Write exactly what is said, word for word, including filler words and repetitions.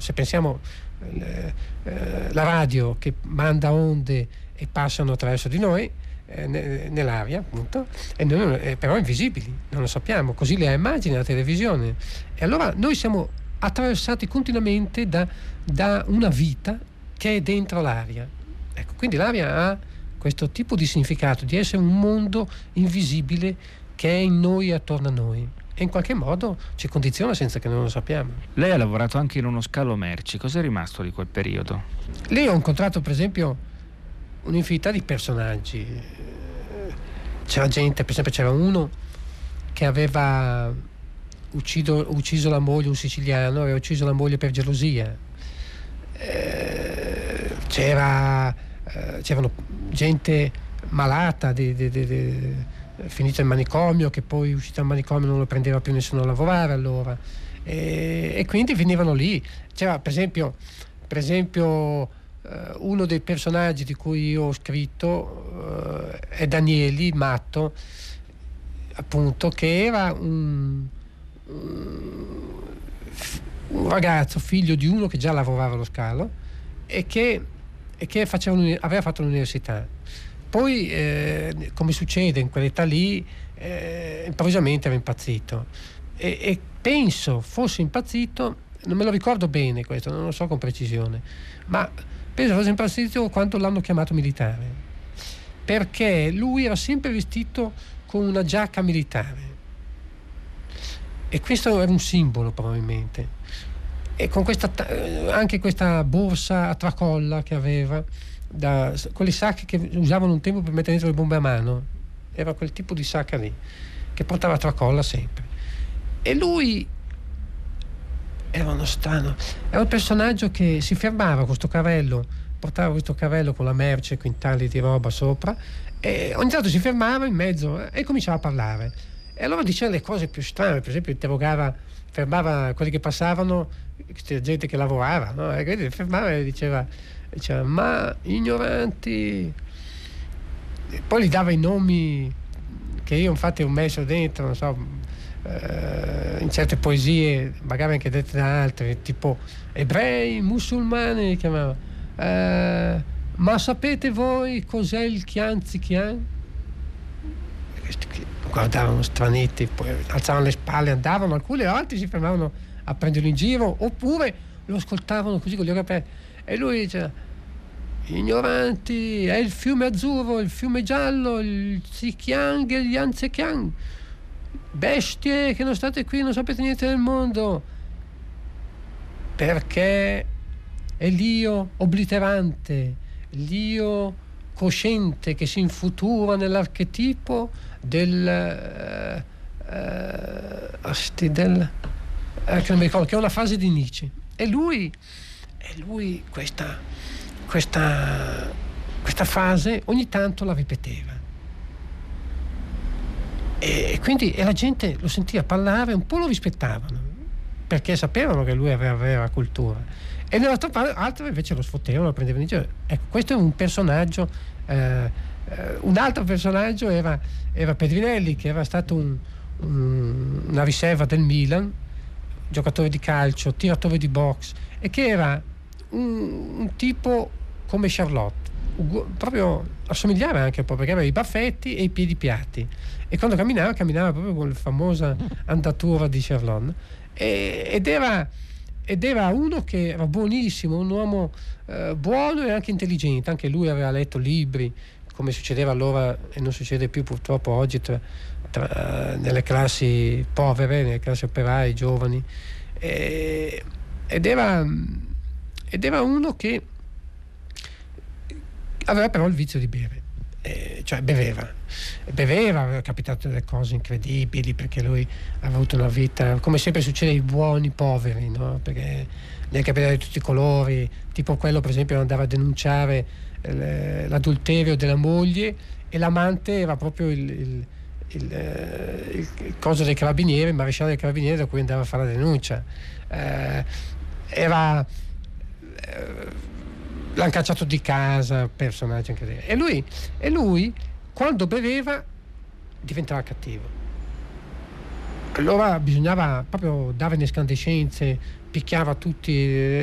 se pensiamo eh, eh, la radio che manda onde e passano attraverso di noi eh, ne, nell'aria appunto, e noi, eh, però invisibili, non lo sappiamo, così le ha immagini la televisione, e allora noi siamo attraversati continuamente da, da una vita che è dentro l'aria. Ecco, quindi l'aria ha questo tipo di significato di essere un mondo invisibile che è in noi e attorno a noi, e in qualche modo ci condiziona senza che noi lo sappiamo. Lei ha lavorato anche in uno scalo merci, cos'è rimasto di quel periodo? Lì ho incontrato per esempio un'infinità di personaggi. C'era gente, per esempio c'era uno che aveva ucciso, ucciso la moglie, un siciliano, aveva ucciso la moglie per gelosia. Eh, c'era, eh, c'erano gente malata, di, di, di, di, finita in manicomio, che poi uscita dal manicomio non lo prendeva più nessuno a lavorare allora, e, e quindi venivano lì. C'era per esempio, per esempio Uh, uno dei personaggi di cui io ho scritto uh, è Danieli Matto, appunto, che era un, un, un ragazzo figlio di uno che già lavorava allo scalo e che, e che faceva aveva fatto l'università. Poi eh, come succede in quell'età lì, eh, improvvisamente era impazzito e, e penso fosse impazzito, non me lo ricordo bene questo, non lo so con precisione, ma penso fosse impazzito quando l'hanno chiamato militare, perché lui era sempre vestito con una giacca militare e questo era un simbolo probabilmente, e con questa anche questa borsa a tracolla che aveva, da quelle sacche che usavano un tempo per mettere dentro le bombe a mano, era quel tipo di sacca lì che portava a tracolla sempre. E lui era uno strano, era un personaggio che si fermava con questo carrello, portava questo carrello con la merce, quintali di roba sopra, e ogni tanto si fermava in mezzo e cominciava a parlare, e allora diceva le cose più strane. Per esempio interrogava, fermava quelli che passavano, gente che lavorava, no? E quindi fermava e diceva, diceva ma ignoranti, e poi gli dava i nomi che io infatti ho messo dentro, non so, Uh, in certe poesie, magari anche dette da altri, tipo ebrei, musulmani, li chiamava. Uh, ma sapete voi cos'è il Kian Zikian? Questi guardavano stranetti, poi alzavano le spalle, andavano, alcuni, altri si fermavano a prenderlo in giro, oppure lo ascoltavano così con gli occhi aperti, e lui diceva ignoranti, è il fiume azzurro, il fiume giallo, il Zikiang e gli Anzekiang, bestie che non state qui, non sapete niente del mondo, perché è l'io obliterante, l'io cosciente che si infutura nell'archetipo del uh, uh, del eh, che non mi ricordo, che è una frase di Nietzsche, e lui e lui questa questa questa frase ogni tanto la ripeteva. E quindi e la gente lo sentiva parlare, un po' lo rispettavano perché sapevano che lui aveva, aveva cultura, e nell'altra parte altri invece lo sfottevano, lo prendevano in giro. Ecco, questo è un personaggio. Eh, eh, un altro personaggio era, era Pedrinelli, che era stato un, un, una riserva del Milan, giocatore di calcio, tiratore di box, e che era un, un tipo come Charlotte, proprio assomigliava anche un po', perché aveva i baffetti e i piedi piatti, e quando camminava camminava proprio con la famosa andatura di Charlotte, e, ed era ed era uno che era buonissimo, un uomo eh, buono e anche intelligente. Anche lui aveva letto libri, come succedeva allora e non succede più purtroppo oggi, tra, tra, nelle classi povere, nelle classi operaie, giovani, e, ed era ed era uno che aveva però il vizio di bere, eh, cioè beveva beveva aveva capitato delle cose incredibili, perché lui aveva avuto una vita, come sempre succede ai buoni poveri, no? Perché gli è capitato di tutti i colori, tipo quello per esempio andava a denunciare eh, l'adulterio della moglie, e l'amante era proprio il, il, il, eh, il, il coso dei carabinieri, il maresciallo dei carabinieri, da cui andava a fare la denuncia. eh, era eh, l'hanno cacciato di casa, personaggi anche lì. E lui, e lui quando beveva diventava cattivo, allora bisognava proprio dare le escandescenze, picchiava tutti,